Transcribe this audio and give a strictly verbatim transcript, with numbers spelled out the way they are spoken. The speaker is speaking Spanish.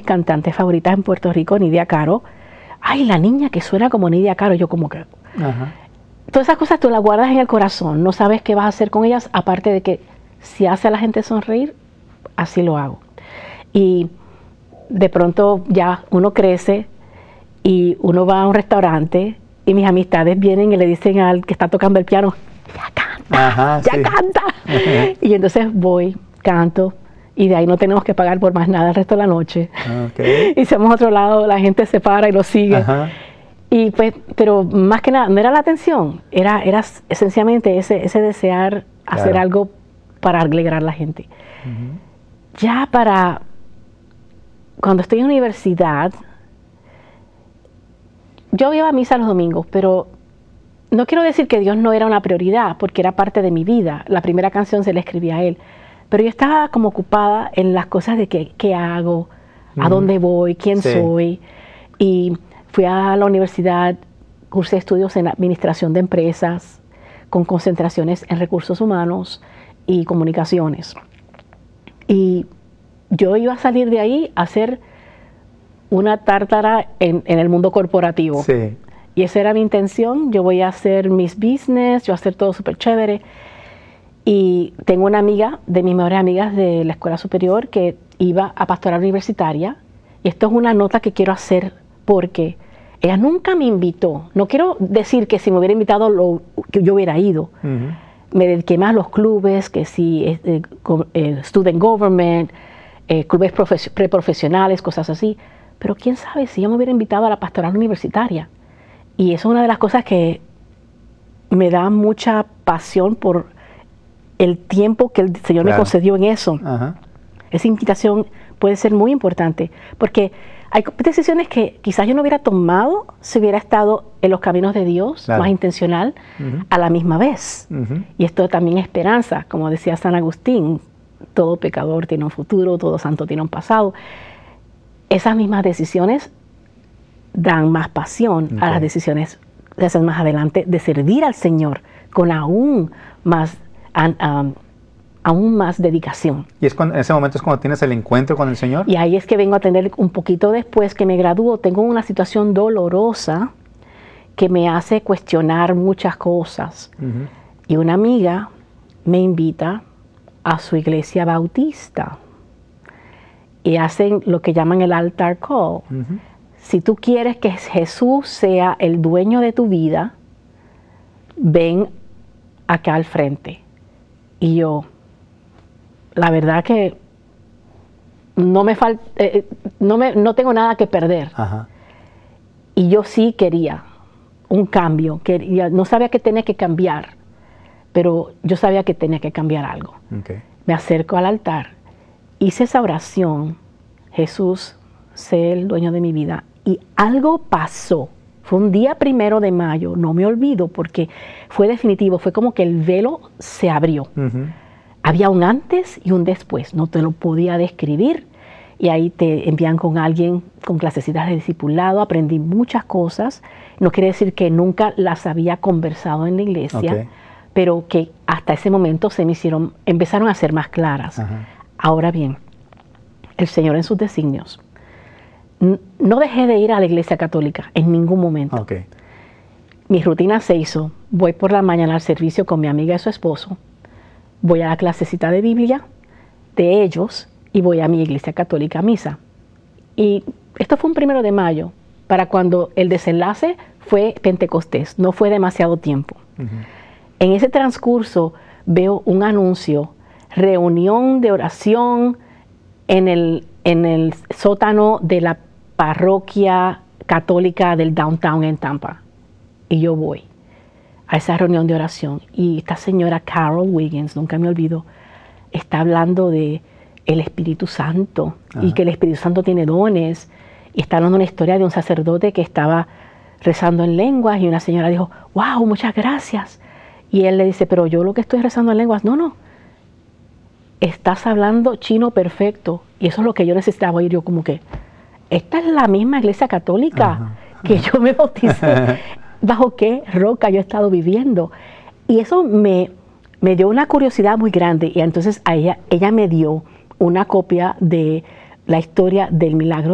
cantantes favoritas en Puerto Rico, Nidia Caro. Ay, la niña que suena como Nidia Caro, yo como que... Ajá. Todas esas cosas tú las guardas en el corazón, no sabes qué vas a hacer con ellas, aparte de que si hace a la gente sonreír, así lo hago. Y de pronto ya uno crece y uno va a un restaurante y mis amistades vienen y le dicen al que está tocando el piano, ya canta, Ajá, ya sí. canta. Y entonces voy, canto, y de ahí no tenemos que pagar por más nada el resto de la noche. Okay. Y si vamos a otro lado, la gente se para y lo sigue. Ajá. Y pues, pero más que nada, no era la atención, era, era esencialmente ese, ese desear hacer Claro. algo para alegrar a la gente. Uh-huh. Ya para, cuando estoy en universidad, yo iba a misa los domingos, pero no quiero decir que Dios no era una prioridad, porque era parte de mi vida. La primera canción se la escribí a Él. Pero yo estaba como ocupada en las cosas de qué, qué hago, uh-huh. a dónde voy, quién Sí. soy. Y fui a la universidad, cursé estudios en administración de empresas, con concentraciones en recursos humanos y comunicaciones. Y yo iba a salir de ahí a hacer una tártara en, en el mundo corporativo. Sí. Y esa era mi intención. Yo voy a hacer mis business, yo voy a hacer todo súper chévere. Y tengo una amiga, de mis mejores amigas de la escuela superior, que iba a pastoral universitaria. Y esto es una nota que quiero hacer porque ella nunca me invitó. No quiero decir que si me hubiera invitado lo, que yo hubiera ido. Uh-huh. Me dediqué más a los clubes, que si eh, eh, student government, eh, clubes profe- preprofesionales, cosas así. Pero quién sabe si ella me hubiera invitado a la pastoral universitaria. Y eso es una de las cosas que me da mucha pasión por el tiempo que el Señor Claro. me concedió en eso. Uh-huh. Esa invitación puede ser muy importante, porque hay decisiones que quizás yo no hubiera tomado si hubiera estado en los caminos de Dios, Claro. más intencional, Uh-huh. a la misma vez. Uh-huh. Y esto también es esperanza, como decía San Agustín, todo pecador tiene un futuro, todo santo tiene un pasado. Esas mismas decisiones dan más pasión Okay. a las decisiones que hacen más adelante de servir al Señor con aún más, an, um, aún más dedicación. Y es cuando, en ese momento es cuando tienes el encuentro con el Señor. Y ahí es que vengo a tener un poquito después que me gradúo, tengo una situación dolorosa que me hace cuestionar muchas cosas. Uh-huh. Y una amiga me invita a su iglesia bautista y hacen lo que llaman el altar call. Uh-huh. Si tú quieres que Jesús sea el dueño de tu vida, ven acá al frente. Y yo, la verdad que no me falta, eh, no me, no tengo nada que perder. Ajá. Y yo sí quería un cambio, quería, no sabía que tenía que cambiar, pero yo sabía que tenía que cambiar algo. Okay. Me acerco al altar, hice esa oración, Jesús, sé el dueño de mi vida, y algo pasó. Fue un día primero de mayo, no me olvido porque fue definitivo, fue como que el velo se abrió. Uh-huh. Había un antes y un después, no te lo podía describir. Y ahí te envían con alguien con clasecitas de discipulado, aprendí muchas cosas. No quiere decir que nunca las había conversado en la iglesia, Okay. pero que hasta ese momento se me hicieron, empezaron a ser más claras. Ajá. Ahora bien, el Señor en sus designios. No dejé de ir a la iglesia católica en ningún momento. Okay. Mi rutina se hizo, voy por la mañana al servicio con mi amiga y su esposo, voy a la clasecita de Biblia de ellos y voy a mi iglesia católica a misa. Y esto fue un primero de mayo, para cuando el desenlace fue Pentecostés, no fue demasiado tiempo. Uh-huh. En ese transcurso veo un anuncio, reunión de oración en el, en el sótano de la parroquia católica del downtown en Tampa. Y yo voy a esa reunión de oración. Y esta señora Carol Wiggins, nunca me olvido, está hablando de el Espíritu Santo. Ajá. Y que el Espíritu Santo tiene dones. Y está hablando una historia de un sacerdote que estaba rezando en lenguas y una señora dijo, wow, muchas gracias. Y él le dice, pero yo lo que estoy rezando en lenguas, no, no. Estás hablando chino perfecto. Y eso es lo que yo necesitaba oír. Yo como que, esta es la misma iglesia católica Ajá. que yo me bauticé. ¿Bajo qué roca yo he estado viviendo? Y eso me, me dio una curiosidad muy grande. Y entonces a ella, ella me dio una copia de la historia del milagro